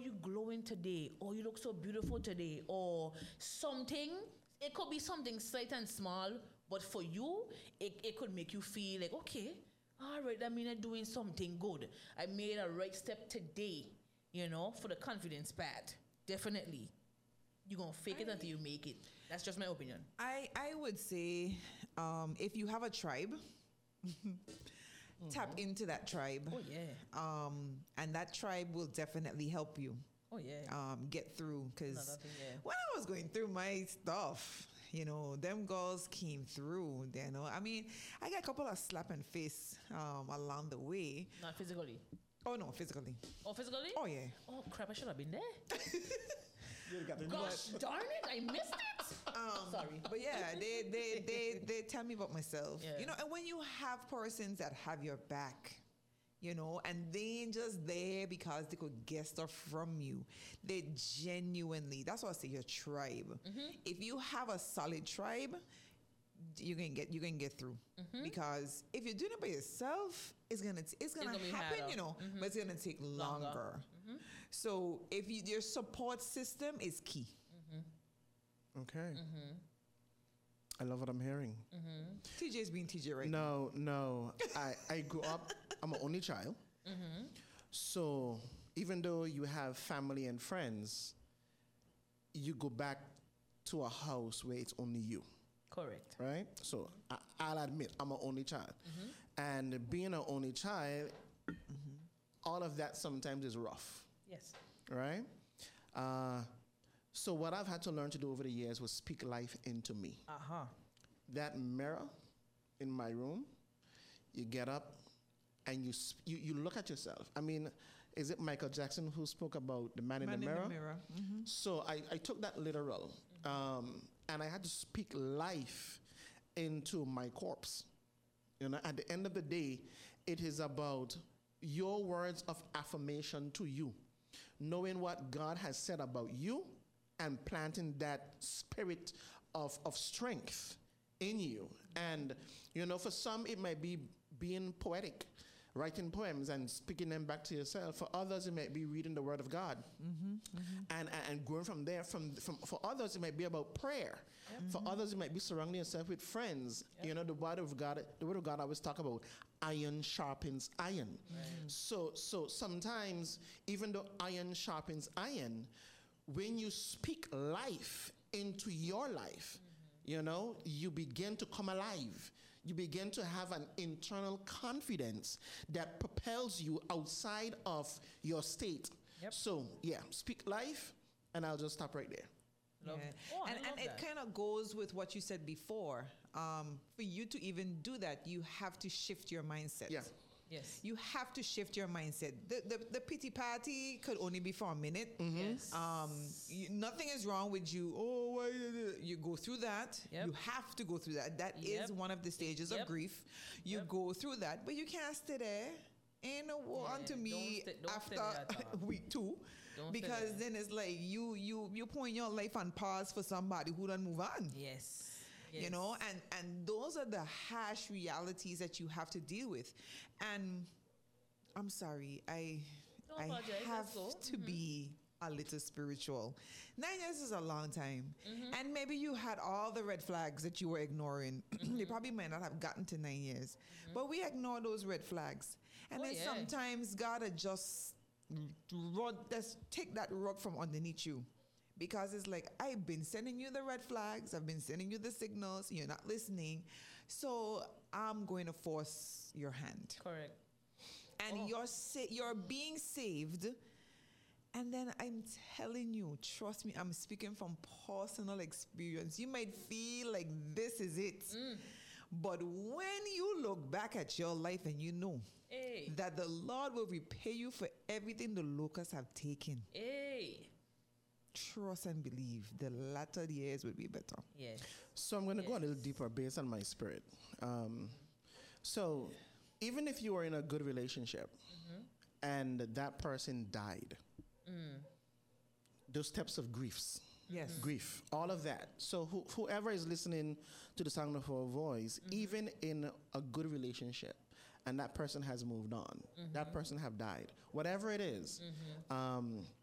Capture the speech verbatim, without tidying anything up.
you glowing today, or you look so beautiful today, or something. It could be something slight and small, but for you, it, it could make you feel like, okay, all right, that means I'm doing something good. I made a right step today, you know, for the confidence part. Definitely. You're going to fake it I, until you make it. That's just my opinion. I, I would say um, if you have a tribe, mm-hmm. tap into that tribe. Oh, yeah. Um, and that tribe will definitely help you. Oh, yeah. Um, get through. Because yeah. when I was going through my stuff, you know, them girls came through, you know. I mean, I got a couple of slap and face um, along the way. Not physically? Oh, no, physically. Oh, physically? Oh, yeah. Oh, crap, I should have been there. The Gosh darn it, I missed it. Um, Sorry. But yeah, they, they, they, they tell me about myself. Yeah. You know, and when you have persons that have your back, you know, and they ain't just there because they could get stuff from you. They genuinely, that's why I say your tribe. Mm-hmm. If you have a solid tribe, you can get you can get through. Mm-hmm. Because if you're doing it by yourself, it's gonna it's gonna, it's gonna happen, you know, mm-hmm. but it's gonna take longer. longer. Mm-hmm. So if you, your support system is key. Mm-hmm. Okay. Mm-hmm. I love what I'm hearing. Mm-hmm. T J's being T J right no, now. No, no. I, I grew up, I'm an only child. Mm-hmm. So even though you have family and friends, you go back to a house where it's only you. Correct. Right? So I, I'll admit, I'm an only child. Mm-hmm. And being an only child, mm-hmm. all of that sometimes is rough. Yes. Right? Uh, so what I've had to learn to do over the years was speak life into me. Uh-huh. That mirror in my room, you get up and you you, you look at yourself. I mean, is it Michael Jackson who spoke about the man, man in the mirror? In the mirror. Mm-hmm. So I, I took that literal. Mm-hmm. Um, and I had to speak life into my corpse. You know, at the end of the day, it is about your words of affirmation to you, knowing what God has said about you and planting that spirit of, of strength in you. And, you know, for some, it might be being poetic, writing poems and speaking them back to yourself. For others, it might be reading the Word of God, mm-hmm, mm-hmm. and and growing from there. From, from for others, it might be about prayer. Yep. For mm-hmm. others, it might be surrounding yourself with friends. Yep. You know, the Word of God. The Word of God I always talk about. Iron sharpens iron. Right. So so sometimes, even though iron sharpens iron, when you speak life into your life, mm-hmm. you know, you begin to come alive. You begin to have an internal confidence that propels you outside of your state. Yep. So, yeah, speak life, and I'll just stop right there. Yeah. Oh, and and it kind of goes with what you said before. Um, for you to even do that, you have to shift your mindset. Yeah. Yes. You have to shift your mindset. The the, the pity party could only be for a minute. Mm-hmm. Yes. Um, you, nothing is wrong with you. Oh, why? You go through that. Yep. You have to go through that. That Yep. is one of the stages Yep. of grief. You Yep. go through that, but you can't stay there. Ain't no war Yeah, unto me don't stay- don't stay after there at all. week two, Don't stay because there. then it's like you you you putting your life on pause for somebody who don't move on. Yes. You know, and and those are the harsh realities that you have to deal with. And I'm sorry, I Don't I apologize, have let's go. to Mhm. be a little spiritual. Nine years is a long time. Mm-hmm. And maybe you had all the red flags that you were ignoring. They probably might not have gotten to nine years. Mm-hmm. But we ignore those red flags. And Oh, then yeah. sometimes God will just run, just take that rug from underneath you. Because it's like, I've been sending you the red flags. I've been sending you the signals. You're not listening. So I'm going to force your hand. Correct. And Oh. you're sa- you're being saved. And then I'm telling you, trust me, I'm speaking from personal experience. You might feel like this is it. Mm. But when you look back at your life and you know Hey. that the Lord will repay you for everything the locusts have taken, Hey. trust and believe the latter years will be better. Yes. So I'm going to Yes. go a little deeper based on my spirit. Um, so even if you are in a good relationship mm-hmm. and that person died, mm. those steps of griefs, Yes. grief, all of that. So who, whoever is listening to the sound of our voice, mm-hmm. even in a good relationship, and that person has moved on, mm-hmm. that person have died, whatever it is, mm-hmm. um,